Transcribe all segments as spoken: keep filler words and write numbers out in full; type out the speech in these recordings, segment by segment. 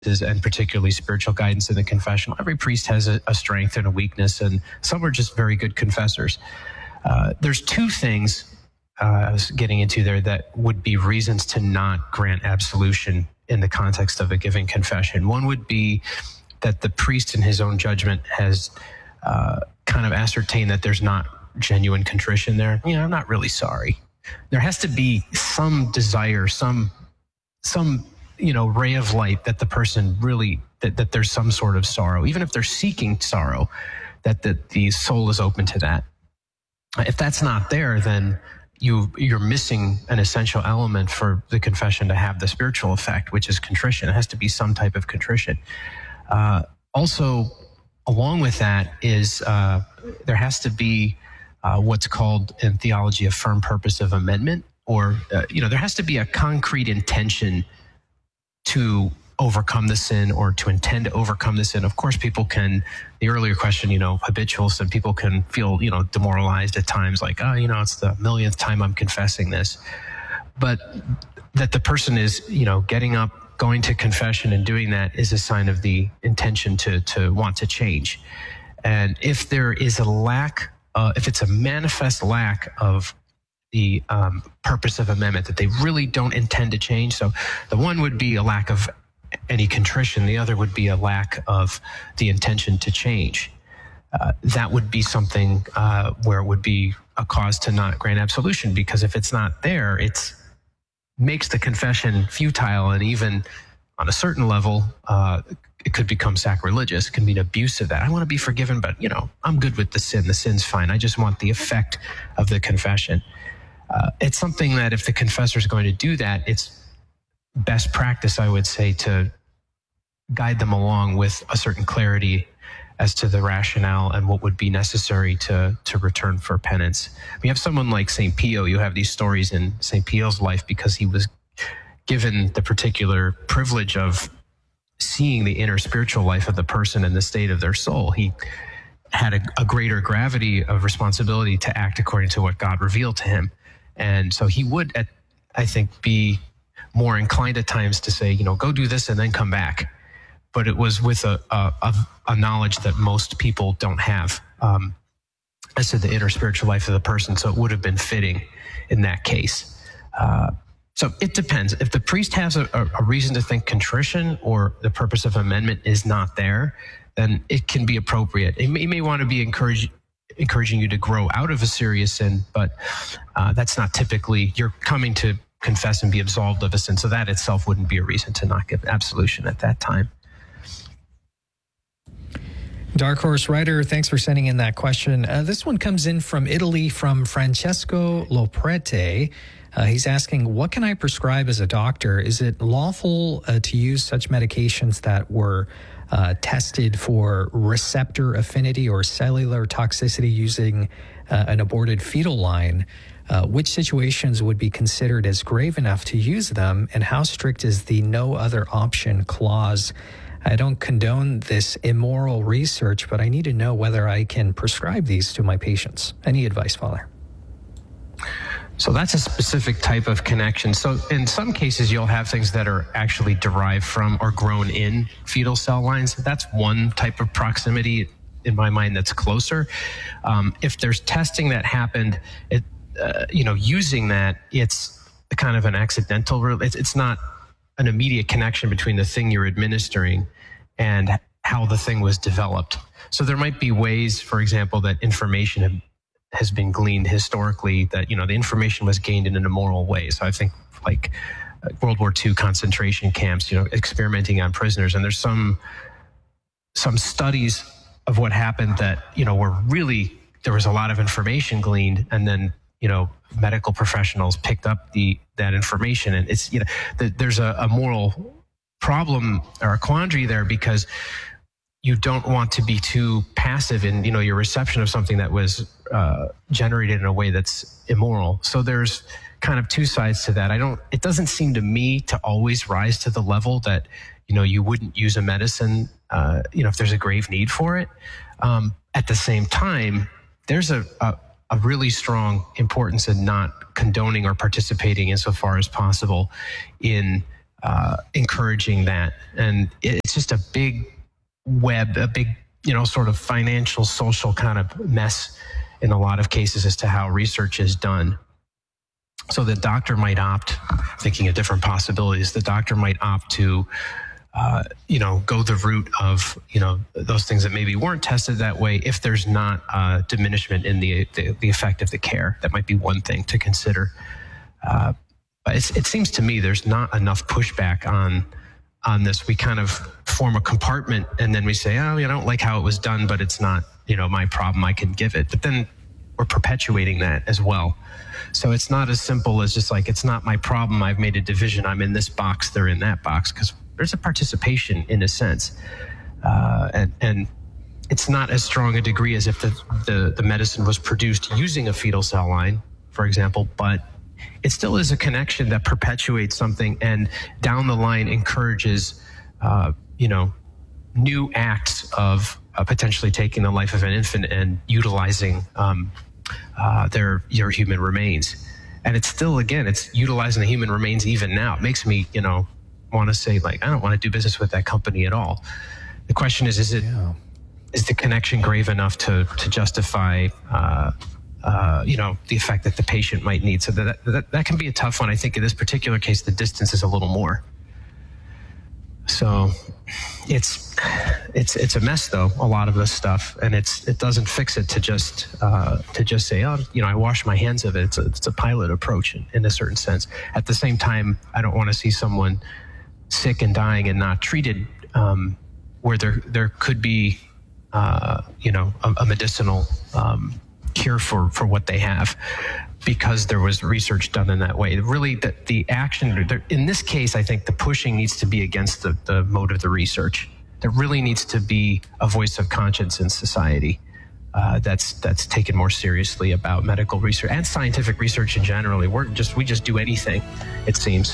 and particularly spiritual guidance in the confessional. Every priest has a, a strength and a weakness, and some are just very good confessors. Uh, there's two things uh, I was getting into there that would be reasons to not grant absolution in the context of a given confession. One would be that the priest in his own judgment has uh, kind of ascertained that there's not genuine contrition there. You know, I'm not really sorry. There has to be some desire, some, some, you know, ray of light that the person really, that, that there's some sort of sorrow, even if they're seeking sorrow, that the, the soul is open to that. If that's not there, then you, you're missing an essential element for the confession to have the spiritual effect, which is contrition. It has to be some type of contrition. Uh, also, along with that is uh, there has to be uh, what's called in theology a firm purpose of amendment, or, uh, you know, there has to be a concrete intention to overcome the sin or to intend to overcome the sin. Of course, people can, the earlier question, you know, habitual sin, people can feel, you know, demoralized at times, like, oh, you know, it's the millionth time I'm confessing this. But that the person is, you know, getting up, going to confession and doing that is a sign of the intention to, to want to change. And if there is a lack, uh, if it's a manifest lack of the um, purpose of amendment, that they really don't intend to change. So the one would be a lack of any contrition. The other would be a lack of the intention to change. Uh, that would be something uh, where it would be a cause to not grant absolution, because if it's not there, it's makes the confession futile, and even on a certain level, uh, it could become sacrilegious. It can be an abuse of that. I want to be forgiven, but, you know, I'm good with the sin. The sin's fine. I just want the effect of the confession. Uh, it's something that if the confessor is going to do that, it's best practice, I would say, to guide them along with a certain clarity as to the rationale and what would be necessary to, to return for penance. We have someone like Saint Pio. You have these stories in Saint Pio's life because he was given the particular privilege of seeing the inner spiritual life of the person and the state of their soul. He had a, a greater gravity of responsibility to act according to what God revealed to him. And so he would, at, I think, be more inclined at times to say, you know, go do this and then come back. But it was with a, a, a knowledge that most people don't have um, as to the inner spiritual life of the person. So it would have been fitting in that case. Uh, so it depends. If the priest has a, a reason to think contrition or the purpose of amendment is not there, then it can be appropriate. He may, he may want to be encouraged encouraging you to grow out of a serious sin, but uh, that's not typically, you're coming to confess and be absolved of a sin, so that itself wouldn't be a reason to not give absolution at that time. Dark Horse Rider, thanks for sending in that question. Uh, this one comes in from Italy from Francesco Loprete. Uh, he's asking, what can I prescribe as a doctor? Is it lawful uh, to use such medications that were Uh, tested for receptor affinity or cellular toxicity using uh, an aborted fetal line? Uh, which situations would be considered as grave enough to use them, and how strict is the no other option clause? I don't condone this immoral research, but I need to know whether I can prescribe these to my patients. Any advice, Father? So that's a specific type of connection. So in some cases, you'll have things that are actually derived from or grown in fetal cell lines. That's one type of proximity in my mind that's closer. Um, if there's testing that happened, it, uh, you know, using that, it's kind of an accidental, it's, it's not an immediate connection between the thing you're administering and how the thing was developed. So there might be ways, for example, that information have has been gleaned historically, that, you know, the information was gained in an immoral way. So I think like uh, World War Two concentration camps, you know, experimenting on prisoners. And there's some, some studies of what happened that, you know, were really, there was a lot of information gleaned, and then, you know, medical professionals picked up the, that information. And it's, you know, the, there's a, a moral problem or a quandary there, because you don't want to be too passive in, you know, your reception of something that was uh, generated in a way that's immoral. So there's kind of two sides to that. I don't, it doesn't seem to me to always rise to the level that, you know, you wouldn't use a medicine, uh, you know, if there's a grave need for it. Um, at the same time, there's a, a, a really strong importance in not condoning or participating insofar as possible in uh, encouraging that. And it's just a big web, a big, you know, sort of financial, social kind of mess in a lot of cases as to how research is done. So the doctor might opt, thinking of different possibilities, the doctor might opt to, uh, you know, go the route of, you know, those things that maybe weren't tested that way if there's not a diminishment in the, the, the effect of the care. That might be one thing to consider. Uh, but it's, it seems to me there's not enough pushback on on this. We kind of form a compartment and then we say, oh, I don't like how it was done, but it's not, you know, my problem. I can give it. But then we're perpetuating that as well. So it's not as simple as just like, it's not my problem. I've made a division. I'm in this box. They're in that box, because there's a participation in a sense. Uh, and, and it's not as strong a degree as if the, the, the medicine was produced using a fetal cell line, for example, but it still is a connection that perpetuates something and down the line encourages, uh, you know, new acts of uh, potentially taking the life of an infant and utilizing um, uh, their your human remains. And it's still, again, it's utilizing the human remains even now. It makes me, you know, want to say, like, I don't want to do business with that company at all. The question is, is it yeah. is the connection grave enough to to justify uh Uh, you know, the effect that the patient might need. So that, that that can be a tough one. I think in this particular case, the distance is a little more. So it's it's it's a mess, though, a lot of this stuff, and it's it doesn't fix it to just uh, to just say, oh, you know, I wash my hands of it. It's a, it's a pilot approach in, in a certain sense. At the same time, I don't want to see someone sick and dying and not treated, um, where there there could be, uh, you know, a, a medicinal Um, cure for, for what they have, because there was research done in that way. Really, the, the action, in this case, I think the pushing needs to be against the, the mode of the research. There really needs to be a voice of conscience in society uh, that's that's taken more seriously about medical research and scientific research in general. We're just, we just do anything, it seems.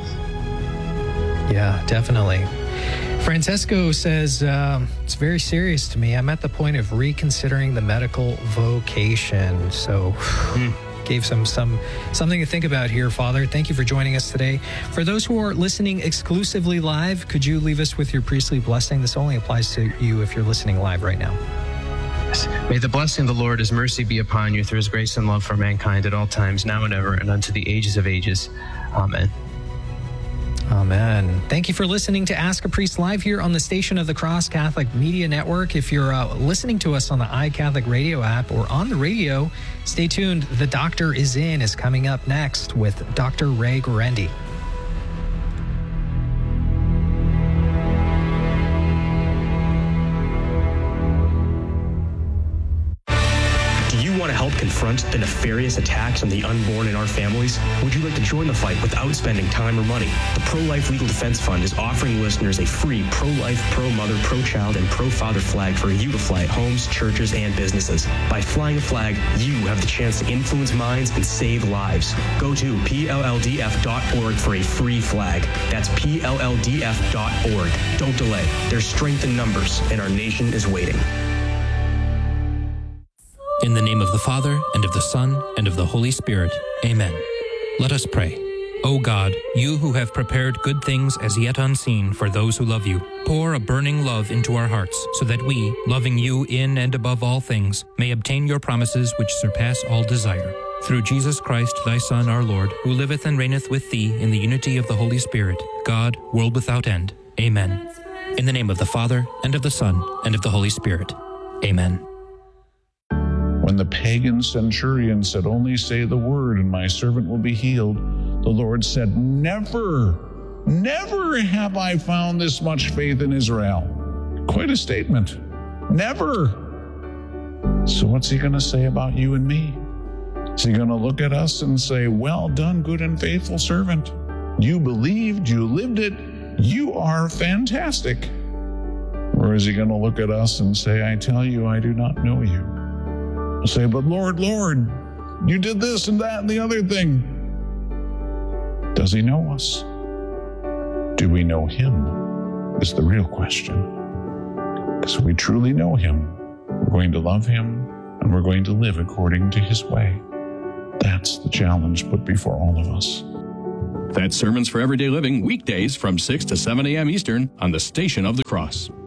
Yeah, definitely. Francesco says, um, it's very serious to me. I'm at the point of reconsidering the medical vocation. So mm. gave some, some something to think about here, Father. Thank you for joining us today. For those who are listening exclusively live, could you leave us with your priestly blessing? This only applies to you if you're listening live right now. May the blessing of the Lord, his mercy be upon you through his grace and love for mankind at all times, now and ever, and unto the ages of ages. Amen. Amen. Thank you for listening to Ask a Priest live here on the Station of the Cross Catholic Media Network. If you're uh, listening to us on the iCatholic Radio app or on the radio, stay tuned. The Doctor is In is coming up next with Doctor Ray Guarendi. Want to help confront the nefarious attacks on the unborn in our families? Would you like to join the fight without spending time or money? The Pro-Life Legal Defense Fund is offering listeners a free pro-life, pro-mother, pro-child, and pro-father flag for you to fly at homes, churches, and businesses. By flying a flag, you have the chance to influence minds and save lives. Go to P L L D F dot org for a free flag. That's P L L D F dot org. Don't delay. There's strength in numbers, and our nation is waiting. In the name of the Father, and of the Son, and of the Holy Spirit. Amen. Let us pray. O God, you who have prepared good things as yet unseen for those who love you, pour a burning love into our hearts, so that we, loving you in and above all things, may obtain your promises which surpass all desire. Through Jesus Christ, thy Son, our Lord, who liveth and reigneth with thee in the unity of the Holy Spirit, God, world without end. Amen. In the name of the Father, and of the Son, and of the Holy Spirit. Amen. When the pagan centurion said, only say the word and my servant will be healed, the Lord said, never, never have I found this much faith in Israel. Quite a statement. Never. So what's he going to say about you and me? Is he going to look at us and say, well done, good and faithful servant. You believed, you lived it, you are fantastic. Or is he going to look at us and say, I tell you, I do not know you? Say, but Lord, Lord, you did this and that and the other thing. Does he know us? Do we know him? Is the real question. Because if we truly know him, we're going to love him and we're going to live according to his way. That's the challenge put before all of us. That's Sermons for Everyday Living, weekdays from six to seven a.m. Eastern on the Station of the Cross.